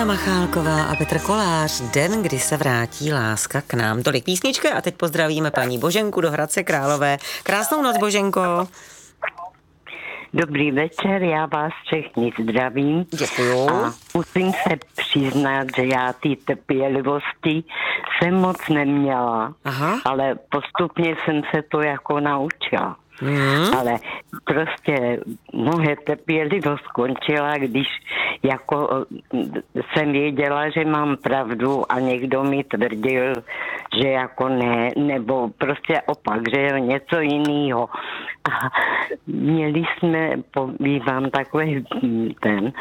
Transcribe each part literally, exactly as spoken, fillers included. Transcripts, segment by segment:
Machálková a Petr Kolář. Den, kdy se vrátí láska k nám. Tolik písnička a teď pozdravíme paní Boženku do Hradce Králové. Krásnou noc, Boženko. Dobrý večer, já vás všechny zdravím. Děkuju. A musím se přiznat, že já ty trpělivosti jsem moc neměla, Aha. ale postupně jsem se to jako naučila. Mm. Ale prostě moje trpělivost skončila, když jako jsem věděla, že mám pravdu a někdo mi tvrdil, že jako ne, nebo prostě opak, že je něco jiného. A měli jsme, povívám takový ten,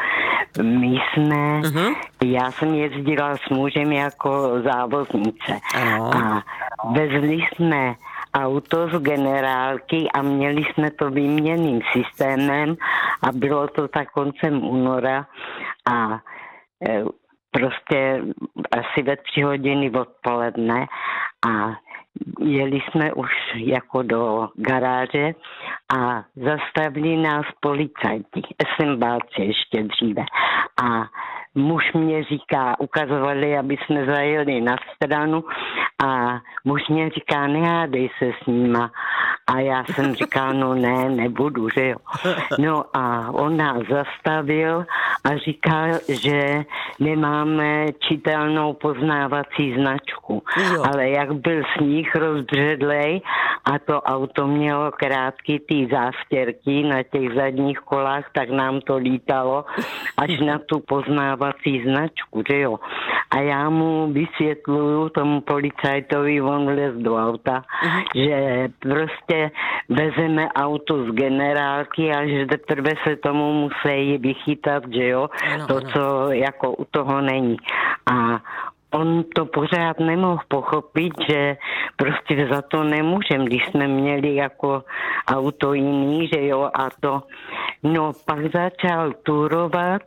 my jsme, uh-huh. já jsem jezdila s mužem jako závoznice ano. a vezli jsme auto z generálky a měli jsme to výměnným systémem a bylo to tak koncem února a e, prostě asi ve tři hodiny odpoledne a jeli jsme už jako do garáže a zastavili nás policajti, SMBáci ještě dříve. A muž mě říká, ukazovali, aby jsme zajeli na stranu a muž mě říká, nehádej se s nima. A já jsem říkal, no ne, nebudu, že jo. No a on nás zastavil a říkal, že nemáme čitelnou poznávací značku. Jo. Ale jak byl sníh rozbředlej a to auto mělo krátký ty zástěrky na těch zadních kolách, tak nám to lítalo až na tu poznávací značku, že jo. A já mu vysvětluju tomu policajtovi, on vlez do auta, uh-huh. že prostě vezeme auto z generálky a že teprve se tomu musí vychytat, že jo, ano, to, ano. co jako u toho není. A on to pořád nemohl pochopit, že prostě za to nemůžem, když jsme měli jako auto jiný, že jo, a to. No, pak začal turovat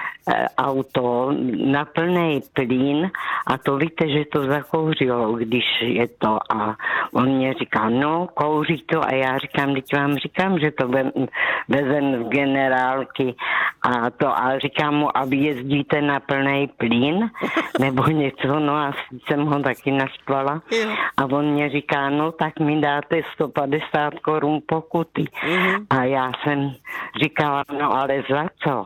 auto na plný plyn a to víte, že to zakouřilo, když je to a on mě říká, no, kouří to a já říkám, teď vám říkám, že to vezem z generálky a to a říkám mu, a vy jezdíte na plný plyn nebo něco, no a jsem ho taky naštvala a on mě říká, no, tak mi dáte sto padesát korun pokuty a já jsem říkala, no ale za co?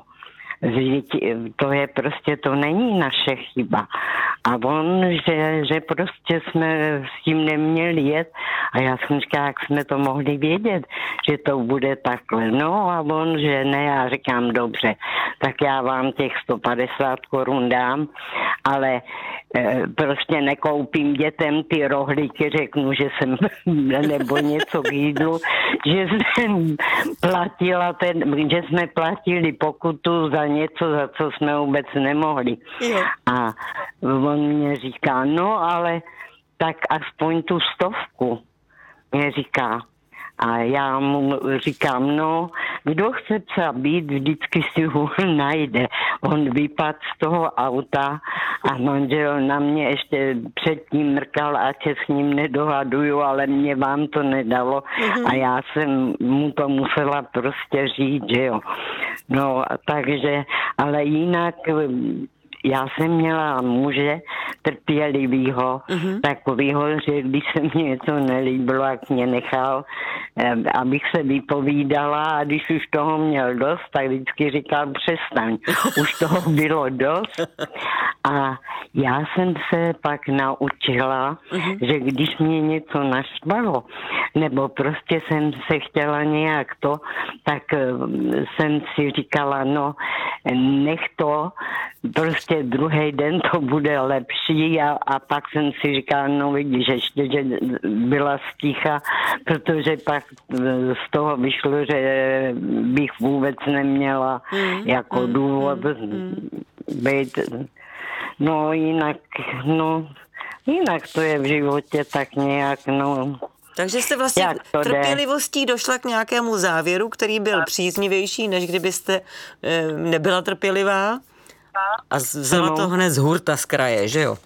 To je prostě, to není naše chyba. A on, že, že prostě jsme s tím neměli jet a já jsem říkala, jak jsme to mohli vědět, že to bude takhle. No a on, že ne, já říkám, dobře, tak já vám těch sto padesát korun dám, ale e, prostě nekoupím dětem ty rohlíky, řeknu, že jsem, nebo něco k jídlu, že jsem platila ten, že jsme platili pokutu za něco, za co jsme vůbec nemohli. Jo. A on mě říká, no ale tak aspoň tu stovku, mě říká. A já mu říkám, no, kdo chce psa být, vždycky si ho najde. On vypadl z toho auta a manžel na mě ještě předtím mrkal, ať se s ním nedohaduju, ale mě vám to nedalo. Mm-hmm. A já jsem mu to musela prostě říct, že jo. No, takže, ale jinak já jsem měla muže trpělivýho, uh-huh. takovýho, že když se mi něco nelíbilo, jak mě nechal, abych se vypovídala a když už toho měl dost, tak vždycky říkal, přestaň, už toho bylo dost. A já jsem se pak naučila, uh-huh. že když mě něco naštvalo, nebo prostě jsem se chtěla nějak to, tak jsem si říkala, no, nech to, prostě druhý den to bude lepší a, a pak jsem si říkala, no vidíš, ještě, že byla sticha, protože pak z toho vyšlo, že bych vůbec neměla mm, jako mm, důvod mm, být, no jinak, no jinak to je v životě tak nějak, no. Takže jste vlastně trpělivostí došla k nějakému závěru, který byl příznivější, než kdybyste e, nebyla trpělivá? A vzala no. to hned z hurta z kraje, že jo?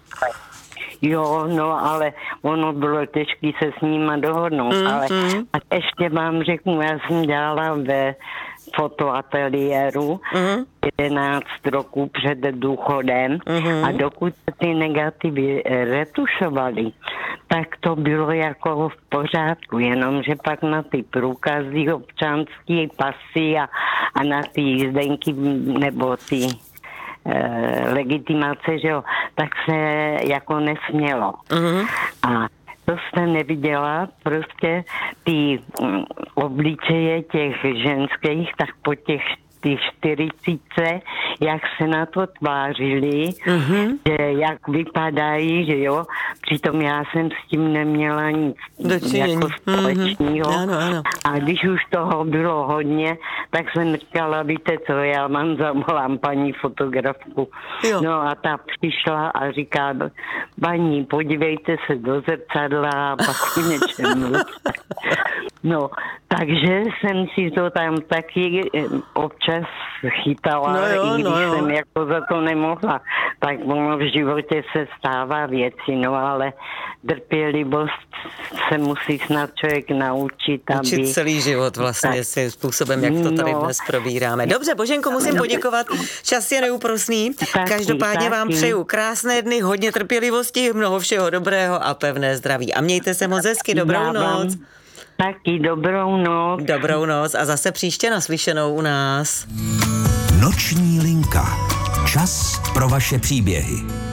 Jo, no, ale ono bylo těžké se s nima dohodnout, mm, ale mm. a ještě vám řeknu, já jsem dělala ve fotoateliéru, mm. jedenáct roků před důchodem mm-hmm. a dokud se ty negativy retušovaly, tak to bylo jako v pořádku, jenomže pak na ty průkazy občanský pasy a, a na ty jízdenky nebo ty e, legitimace, že jo, tak se jako nesmělo. Mm-hmm. A to jste neviděla, prostě ty mm, obličeje těch ženských, tak po těch ty čtyřicítce, jak se na to tvářili, mm-hmm. že jak vypadají, že jo, přitom já jsem s tím neměla nic jako společného. Mm-hmm. Ano, ano. A když už toho bylo hodně, tak jsem říkala, víte co, já mám zavolám paní fotografku. Jo. No a ta přišla a říká, paní, podívejte se do zrcadla a pak o něčem mluvte. No, takže jsem si to tam taky občas chytala, no jo, i když no jo. jsem jako za to nemohla. Tak ono v životě se stává věci, no ale trpělivost se musí snad člověk naučit, aby... Učit celý život vlastně tak, svým způsobem, jak to tady no. dnes probíráme. Dobře, Boženko, musím no. poděkovat. Čas je neúprosný. Taky, Každopádně taky. vám přeju krásné dny, hodně trpělivosti, mnoho všeho dobrého a pevné zdraví. A mějte se moc hezky. Dobrou Já noc. Vám. Taky dobrou noc. Dobrou noc a zase příště naslyšenou u nás. Noční linka. Čas pro vaše příběhy.